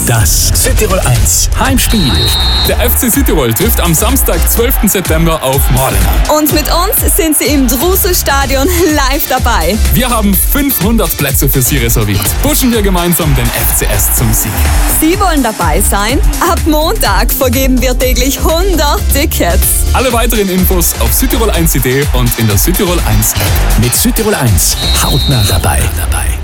Das Südtirol 1 Heimspiel. Der FC Südtirol trifft am Samstag, 12. September auf Modena. Und mit uns sind sie im Drusel-Stadion live dabei. Wir haben 500 Plätze für Sie reserviert. Pushen wir gemeinsam den FCS zum Sieg. Sie wollen dabei sein? Ab Montag vergeben wir täglich 100 Tickets. Alle weiteren Infos auf südtirol1.de und in der Südtirol 1 App. Mit Südtirol 1 hautnah dabei.